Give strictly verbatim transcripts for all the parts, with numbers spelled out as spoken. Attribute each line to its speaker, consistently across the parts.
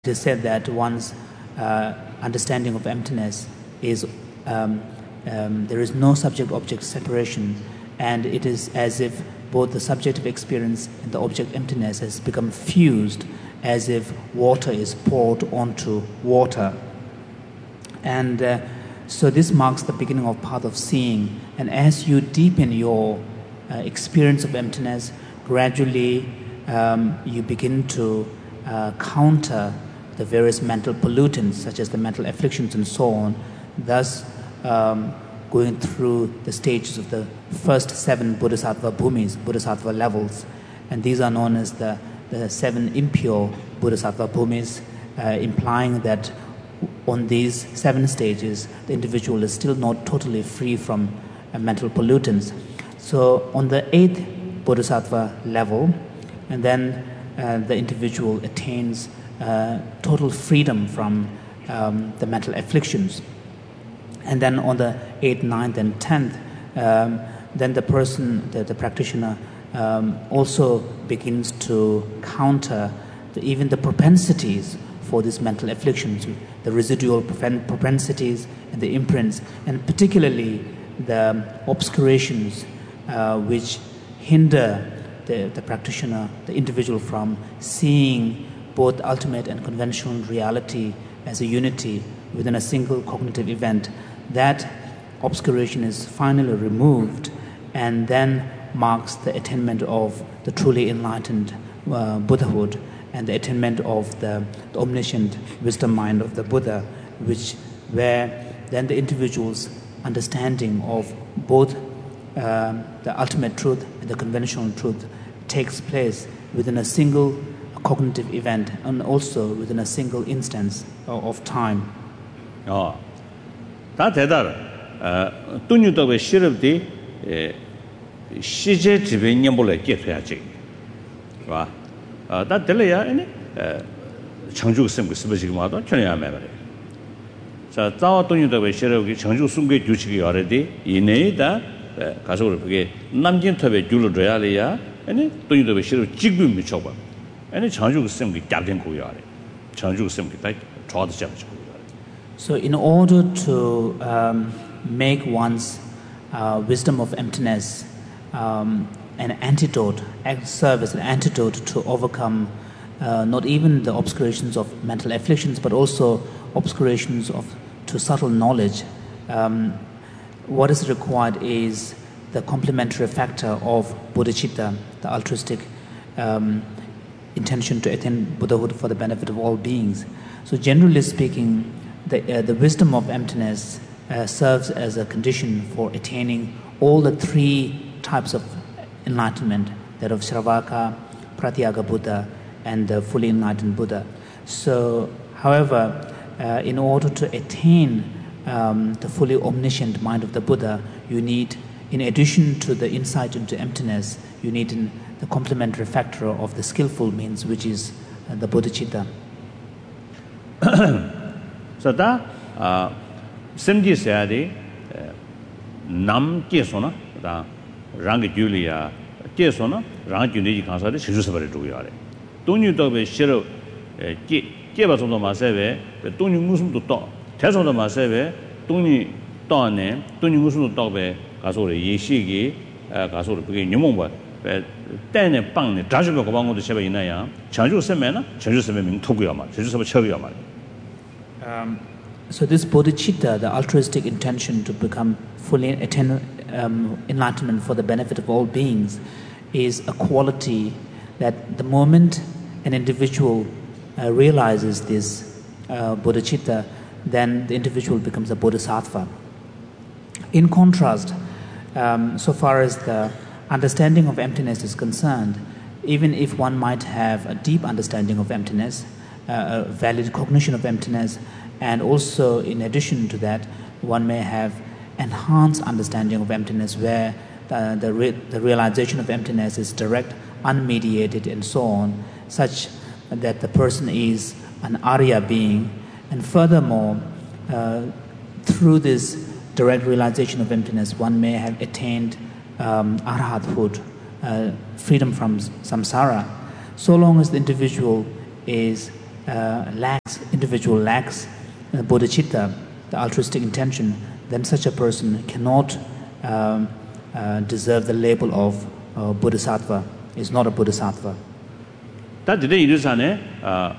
Speaker 1: It is said that one's uh, understanding of emptiness is um, um, there is no subject-object separation, and it is as if both the subjective experience and the object emptiness has become fused, as if water is poured onto water. And uh, so this marks the beginning of path of seeing. And as you deepen your uh, experience of emptiness, gradually um, you begin to uh, counter the various mental pollutants, such as the mental afflictions and so on, thus um, going through the stages of the first seven Bodhisattva bhumis, Bodhisattva levels. And these are known as the, the seven impure Bodhisattva bhumis, uh, implying that on these seven stages, the individual is still not totally free from uh, mental pollutants. So on the eighth Bodhisattva level, and then uh, the individual attains Uh, total freedom from um, the mental afflictions. And then on the eighth, ninth, and tenth, um, then the person, the, the practitioner, um, also begins to counter the, even the propensities for these mental afflictions, the residual propensities and the imprints, and particularly the obscurations uh, which hinder the, the practitioner, the individual, from seeing both ultimate and conventional reality as a unity within a single cognitive event. That obscuration is finally removed and then marks the attainment of the truly enlightened uh, Buddhahood and the attainment of the, the omniscient wisdom mind of the Buddha, which where then the individual's understanding of both um, the ultimate truth and the conventional truth takes place within a single cognitive event and also within a single instance of time.
Speaker 2: Oh, that that uh, tunyu to be shirab di shije jibe nyambole ge phya ji, ba? Uh, that tele ya ni changju sim ge sibe ji ma do chön ya me ba. 자, 자와 tunyu to be shirab ge changju sum ge ju chi ge yare di ine da 가서 그게 남진 탑에 줄을 줘야 돼야 아니 tunyu to be shirab jigbu mi chok ba. So
Speaker 1: in order to um, make one's uh, wisdom of emptiness um, an antidote, serve as an antidote to overcome uh, not even the obscurations of mental afflictions, but also obscurations of to subtle knowledge, um, what is required is the complementary factor of bodhicitta, the altruistic um, intention to attain Buddhahood for the benefit of all beings. So generally speaking, the, uh, the wisdom of emptiness uh, serves as a condition for attaining all the three types of enlightenment, that of Shravaka, Pratyaga Buddha, and the fully enlightened Buddha. So, however, uh, in order to attain um, the fully omniscient mind of the Buddha, you need, in addition to the insight into emptiness, you need an the complementary factor of the skillful means, which is uh, the bodhicitta.
Speaker 2: So that uh simji sayadi nam kesona da rang julia kesona rang juni kansa de shisu sabare do yare tunyu to be shiro ke ke ba sondo ma sebe tunyu musum to to te sondo ma sebe tunyu to ne tunyu musum to be gaso re yeshi gi gaso re be nyumong ba um,
Speaker 1: so this bodhicitta, the altruistic intention to become fully attain um, enlightenment for the benefit of all beings, is a quality that the moment an individual uh, realizes this uh, bodhicitta, then the individual becomes a bodhisattva. In contrast, um, so far as the understanding of emptiness is concerned, even if one might have a deep understanding of emptiness, uh, a valid cognition of emptiness, and also in addition to that, one may have enhanced understanding of emptiness where the, the, re- the realization of emptiness is direct, unmediated, and so on, such that the person is an Arya being. And furthermore, uh, through this direct realization of emptiness, one may have attained Um, arhathood, uh, freedom from samsara, so long as the individual is uh, lacks, individual lacks uh, bodhicitta, the altruistic intention, then such a person cannot um, uh, deserve the label of uh, bodhisattva, is not a bodhisattva.
Speaker 2: 다 되게 이르사네 아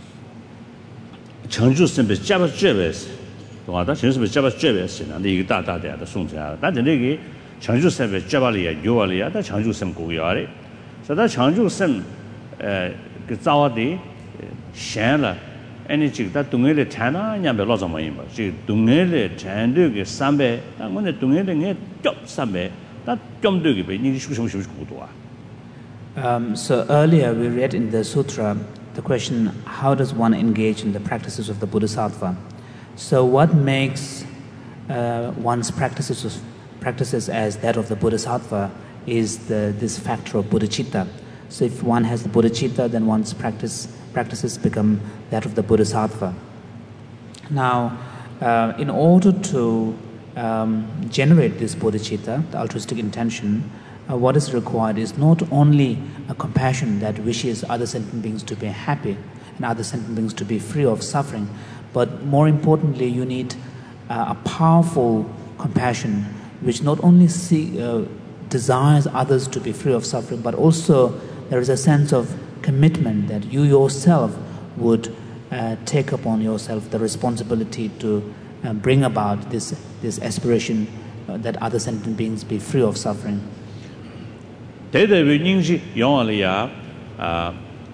Speaker 2: 청주 선배 잡아 줘베스 동아다 청주 잡아 줘베스 근데 이게 다다다다 송자 다 되게 청주 선배 잡아리야 요알이야 다 청주 선 고야래 그래서 청주 선에그 자와디 샹라 에너지 다 동해를 타나 냐면 로자 뭐임 봐. 지 동해를 잔득의 삼배 딱 근데 동해를 쪽 삼배 다 좀득이 배 니 쉬쉬쉬 고도아.
Speaker 1: Um, so earlier we read in the sutra the question, how does one engage in the practices of the bodhisattva? So what makes uh, one's practices practices as that of the bodhisattva is the this factor of bodhicitta. So if one has the bodhicitta, then one's practice practices become that of the bodhisattva. Now, uh, in order to um, generate this bodhicitta, the altruistic intention, Uh, what is required is not only a compassion that wishes other sentient beings to be happy and other sentient beings to be free of suffering, but more importantly, you need uh, a powerful compassion which not only see, uh, desires others to be free of suffering, but also there is a sense of commitment that you yourself would uh, take upon yourself the responsibility to uh, bring about this, this aspiration uh, that other sentient beings be free of suffering.
Speaker 2: 대대비 닝시 영어리야 아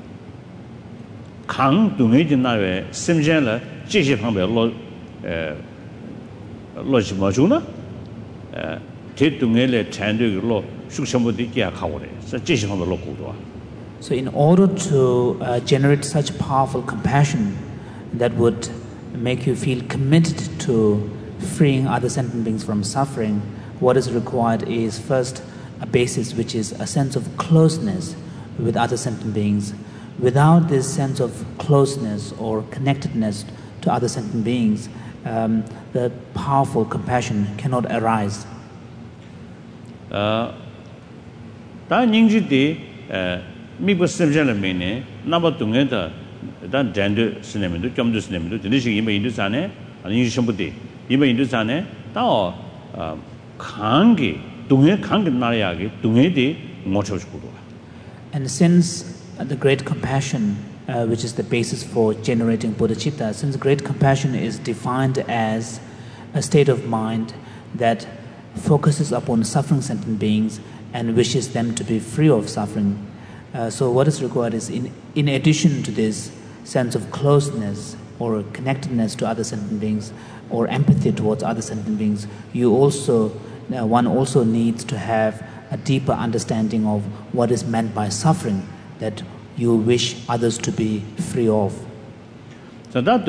Speaker 2: 강동해진나외 심전了这些方面落呃落什么住呢呃대동해를 잔득落숙성부터 계약하고래 그래서这些方面落够多
Speaker 1: So in order to uh, generate such powerful compassion that would make you feel committed to freeing other sentient beings from suffering, what is required is first a basis which is a sense of closeness with other sentient beings. Without this sense of closeness or connectedness to other sentient beings, um, the powerful compassion cannot arise.
Speaker 2: 아, 다 닝지디 에 미국 심전을 메네 나바 동에다 단 잔드 스네면도 좀도 스네면도 드니시 이메 인도산에 아니 신부디 이메 인도산에 다 강기 동해 강기 나라야기 동해디 못 쳐주고. And
Speaker 1: since uh, the great compassion, uh, which is the basis for generating bodhicitta, since great compassion is defined as a state of mind that focuses upon suffering sentient beings and wishes them to be free of suffering. Uh, so what is required is, in, in addition to this sense of closeness or connectedness to other sentient beings or empathy towards other sentient beings, you also, uh, one also needs to have a deeper understanding of what is meant by suffering that you wish others to be free of.
Speaker 2: So that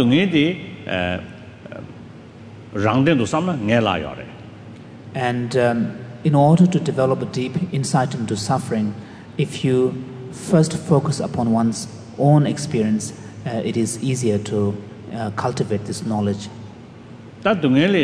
Speaker 1: and um, in order to develop a deep insight into suffering, if you first focus upon one's own experience, uh, it is easier to uh, cultivate this knowledge.
Speaker 2: That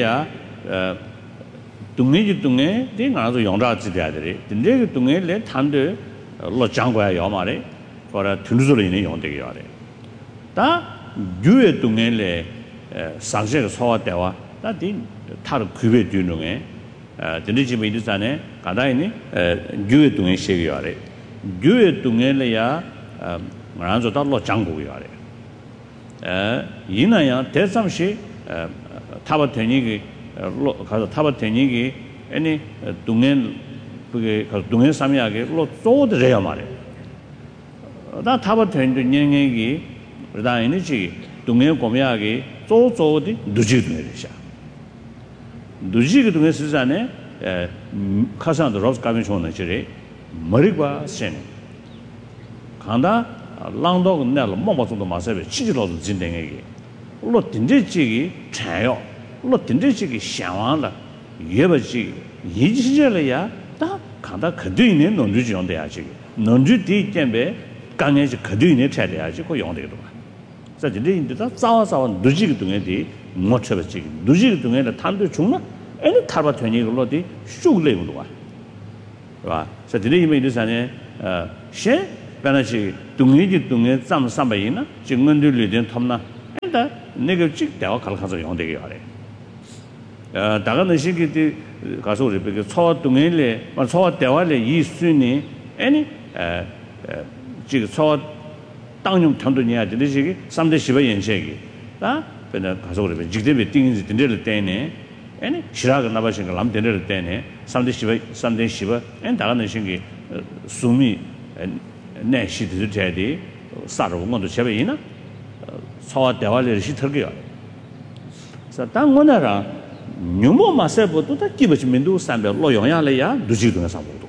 Speaker 2: 동해지 동해 대가서 영자지대들이 근데 동해에 탄데 로 장과야 요마래 거라 튼두소리 있는 용되게 요래 다 유에 동해에 상세가 소화되와 다디 타르 규베 뒤능에 어 근데지면 이르산에 가다이니 유에 동해 시게 요래 유에 동해에야 말아서 달로 장고 요래 에 이나야 대삼시 타바테니기 로 가서 타바테니기 아니 동행 그게 그 동행 삼야게 로 쪼드래야 말해. 나 타바테니 년행이 그다음에지 동행 고미하게 쪼쪼디 누지드네샤. 누지그 동행 시간에 에 카산도 로스 가면쇼는 저래 머리가 센. 간다 랑도 내가 뭐뭐도 마세베 치지로도 진행하게. 로 딘데지기 차요. 로 딘데지기 샹왕라 예버지 이지절이야 다 간다 그뒤네 논주지 용돼야지 논주 뒤 때문에 강에지 그뒤네 차려야지 그 용되도 봐. 그래서 인데다 싸워싸워 누지기 동에디 못 쳐버지 누지기 동에는 탄도 중나 애는 타바 되니 걸로디 쑥레고도 봐. 봐. 그래서 드네 이메일산에 어, 셴 변하시 동의지 동의 잠 삼百이나 증언들 리든 탐나 엔다 내가 직 대화 갈가서 용되게 하래 어 다가는 시기들 가서 우리 그 초동의래 초 대화래 이 순이 아니 에 지금 초 당용 정도냐 되는 시기 삼 대 십의 연식이 다 변화 가서 우리 직대비 띵인지 된들 때네 아니 시라가 나바신 걸 남 된들 때네 삼 대 십의 삼 대 십의 엔 다가는 시기 수미 내 시들 제디 사로 것도 제베이나 소와 대화를 시털게요. 그래서 당원나라 뉴모 마세보도 다 기버지면도 삼백 로용야래야 두지도 상보도.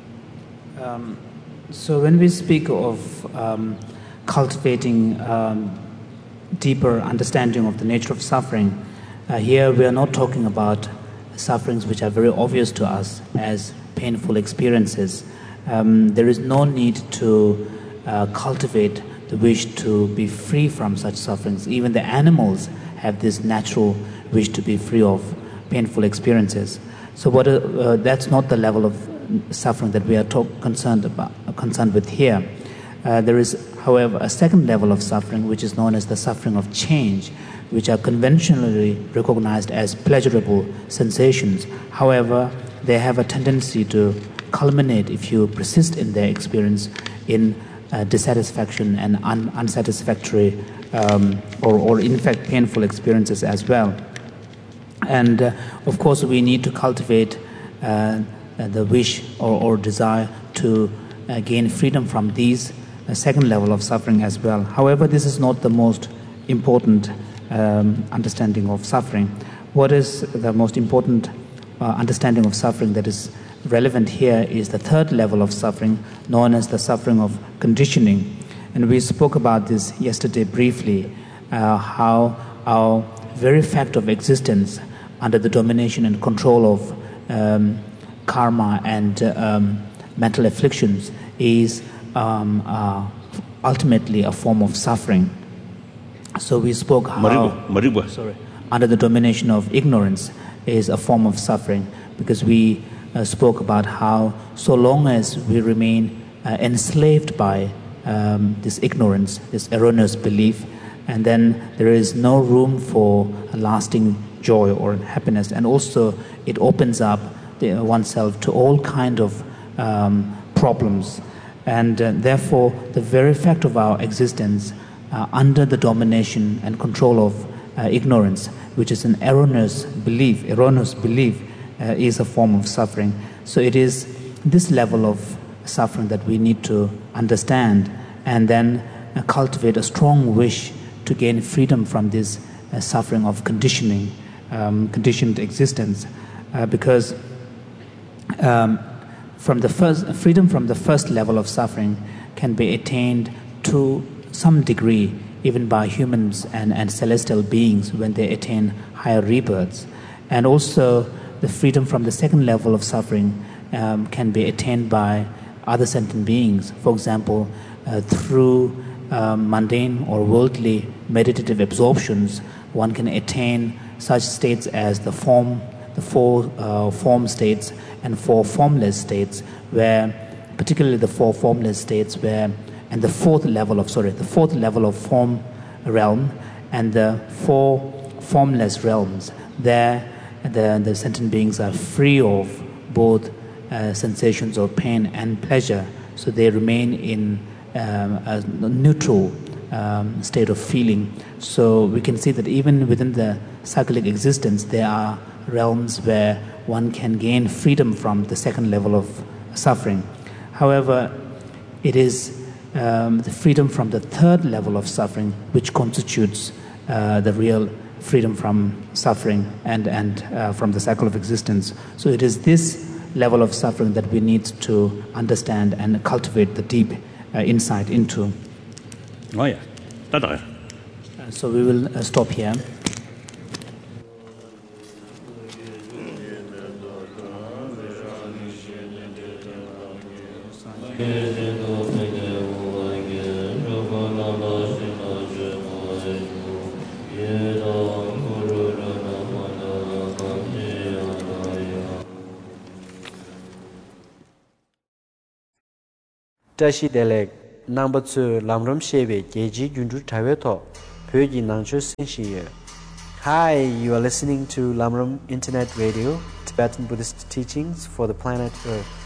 Speaker 1: Um so when we speak of um cultivating um deeper understanding of the nature of suffering, uh, here we are not talking about sufferings which are very obvious to us as painful experiences. Um, there is no need to uh, cultivate the wish to be free from such sufferings. Even the animals have this natural wish to be free of painful experiences. So what, uh, uh, that's not the level of suffering that we are talk, concerned about, uh, concerned with here. Uh, there is, however, a second level of suffering, which is known as the suffering of change, which are conventionally recognized as pleasurable sensations. However, they have a tendency to culminate, if you persist in their experience, in uh, dissatisfaction and un- unsatisfactory um, or, or in fact painful experiences as well. And uh, of course we need to cultivate uh, the wish or, or desire to uh, gain freedom from these uh, second level of suffering as well. However, this is not the most important um, understanding of suffering. What is the most important uh, understanding of suffering that is relevant here is the third level of suffering, known as the suffering of conditioning. And we spoke about this yesterday briefly, uh, how our very fact of existence under the domination and control of um, karma and uh, um, mental afflictions is um, uh, ultimately a form of suffering. So we spoke how
Speaker 2: Maribu, Maribu.
Speaker 1: Sorry, under the domination of ignorance is a form of suffering, because we Uh, spoke about how so long as we remain uh, enslaved by um, this ignorance, this erroneous belief, and then there is no room for a lasting joy or happiness, and also it opens up the, uh, oneself to all kind of um, problems, and uh, therefore the very fact of our existence uh, under the domination and control of uh, ignorance, which is an erroneous belief, erroneous belief, Uh, is a form of suffering. So it is this level of suffering that we need to understand and then uh, cultivate a strong wish to gain freedom from this uh, suffering of conditioning, um, conditioned existence, uh, because um, from the first freedom from the first level of suffering can be attained to some degree even by humans and, and celestial beings when they attain higher rebirths. And also the freedom from the second level of suffering um, can be attained by other sentient beings. For example, uh, through um, mundane or worldly meditative absorptions, one can attain such states as the form, the four uh, form states and four formless states, where particularly the four formless states, where and the fourth level of sorry, the fourth level of form realm and the four formless realms. There, the the sentient beings are free of both uh, sensations of pain and pleasure, so they remain in um, a neutral um, state of feeling. So we can see that even within the cyclic existence, there are realms where one can gain freedom from the second level of suffering. However, it is um, the freedom from the third level of suffering which constitutes uh, the real freedom from suffering and, and uh, from the cycle of existence. So it is this level of suffering that we need to understand and cultivate the deep uh, insight into.
Speaker 2: Oh yeah, uh,
Speaker 1: so we will uh, stop here.
Speaker 3: Tashi Delek number two Lamram Shebe Geji Gundu Taweto Pyogi Nangcho Sinshi. Hi, you are listening to Lamram Internet Radio, Tibetan Buddhist teachings for the planet Earth.